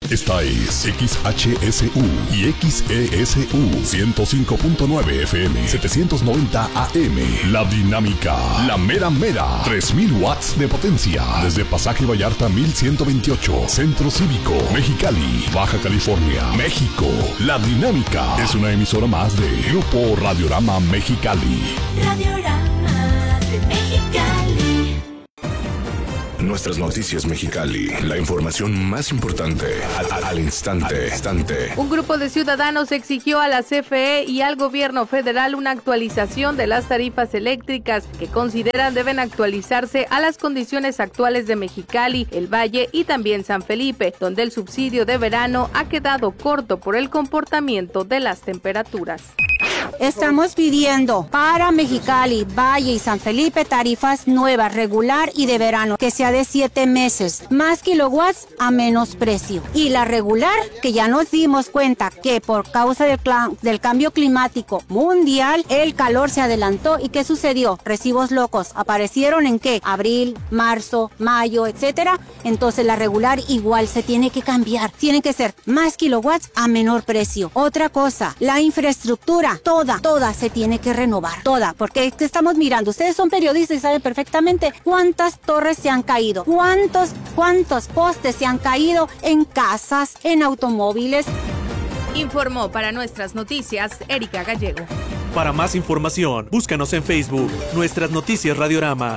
Esta es XHSU y XESU 105.9 FM, 790 AM. La Dinámica, la mera mera, 3000 watts de potencia. Desde Pasaje Vallarta 1128, Centro Cívico, Mexicali, Baja California, México. La Dinámica es una emisora más de Grupo Radiorama Mexicali. Radiorama de Mexicali. Nuestras noticias Mexicali, la información más importante al instante. Un grupo de ciudadanos exigió a la CFE y al gobierno federal una actualización de las tarifas eléctricas que consideran deben actualizarse a las condiciones actuales de Mexicali, El Valle y también San Felipe, donde el subsidio de verano ha quedado corto por el comportamiento de las temperaturas. Estamos pidiendo para Mexicali, Valle y San Felipe tarifas nuevas, regular y de verano, que sea de 7 meses, más kilowatts a menos precio. Y la regular, que ya nos dimos cuenta que por causa del cambio climático mundial, el calor se adelantó. ¿Y qué sucedió? Recibos locos. ¿Aparecieron en qué? Abril, marzo, mayo, etcétera. Entonces la regular igual se tiene que cambiar. Tienen que ser más kilowatts a menor precio. Otra cosa, la infraestructura, toda se tiene que renovar, toda, porque estamos mirando, ustedes son periodistas y saben perfectamente cuántas torres se han caído, cuántos postes se han caído en casas, en automóviles. Informó para nuestras noticias Erika Gallego. Para más información, búscanos en Facebook, Nuestras Noticias Radiorama.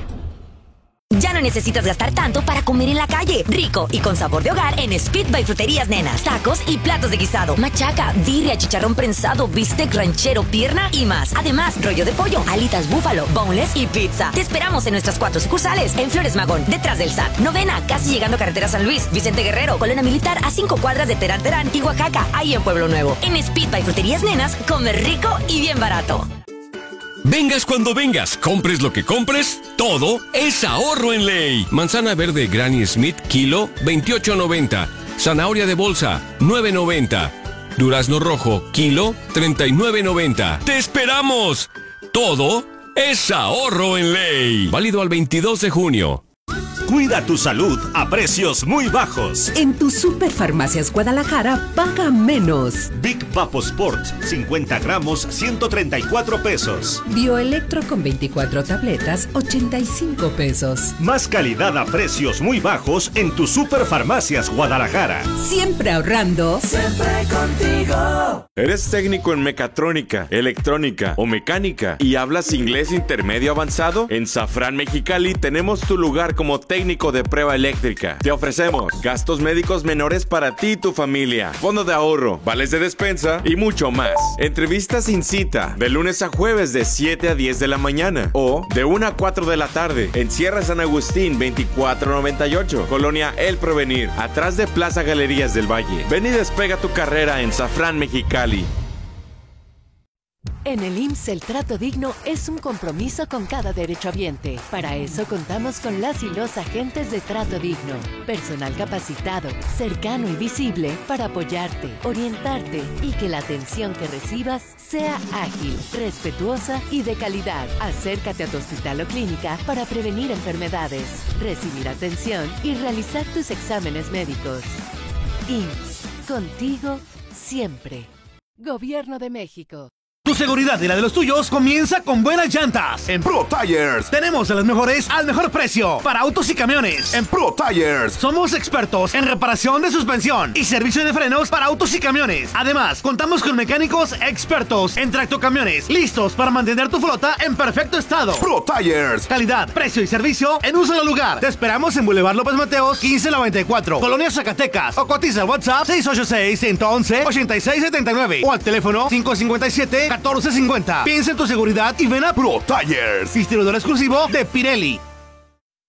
Ya no necesitas gastar tanto para comer en la calle. Rico y con sabor de hogar en Speed by Fruterías Nenas. Tacos y platos de guisado, machaca, birria, chicharrón prensado, bistec ranchero, pierna y más. Además, rollo de pollo, alitas búfalo, boneless y pizza. Te esperamos en nuestras 4 sucursales. En Flores Magón, detrás del SAT. Novena, casi llegando a Carretera San Luis. Vicente Guerrero, Colonia Militar a 5 cuadras de Terán Terán y Oaxaca, ahí en Pueblo Nuevo. En Speed by Fruterías Nenas, comer rico y bien barato. Vengas cuando vengas, compres lo que compres, todo es ahorro en ley. Manzana verde Granny Smith, kilo, 28.90. Zanahoria de bolsa, 9.90. Durazno rojo, kilo, 39.90. ¡Te esperamos! Todo es ahorro en ley. Válido al 22 de junio. Cuida tu salud a precios muy bajos. En tu Superfarmacias Guadalajara, paga menos. Big Papo Sport, 50 gramos, 134 pesos. Bioelectro con 24 tabletas, 85 pesos. Más calidad a precios muy bajos en tu Superfarmacias Guadalajara. Siempre ahorrando. Siempre contigo. ¿Eres técnico en mecatrónica, electrónica o mecánica y hablas inglés intermedio avanzado? En Safran Mexicali tenemos tu lugar como técnico de prueba eléctrica. Te ofrecemos gastos médicos menores para ti y tu familia, fondo de ahorro, vales de despensa y mucho más. Entrevistas sin cita, de lunes a jueves de 7 a 10 de la mañana o de 1 a 4 de la tarde en Sierra San Agustín 2498, Colonia El Provenir, atrás de Plaza Galerías del Valle. Ven y despega tu carrera en Safran Mexicali. En el IMSS el trato digno es un compromiso con cada derechohabiente. Para eso contamos con las y los agentes de trato digno. Personal capacitado, cercano y visible para apoyarte, orientarte y que la atención que recibas sea ágil, respetuosa y de calidad. Acércate a tu hospital o clínica para prevenir enfermedades, recibir atención y realizar tus exámenes médicos. IMSS, contigo siempre. Gobierno de México. Tu seguridad y la de los tuyos comienza con buenas llantas. En Pro Tires tenemos de las mejores al mejor precio para autos y camiones. En Pro Tires somos expertos en reparación de suspensión y servicio de frenos para autos y camiones. Además, contamos con mecánicos expertos en tractocamiones, listos para mantener tu flota en perfecto estado. Pro Tires, calidad, precio y servicio en un solo lugar. Te esperamos en Boulevard López Mateos 1594, Colonia Zacatecas, o cotiza al WhatsApp 686-111-8679 o al teléfono 557-1450. Piensa en tu seguridad y ven a Pro Tires, distribuidor exclusivo de Pirelli.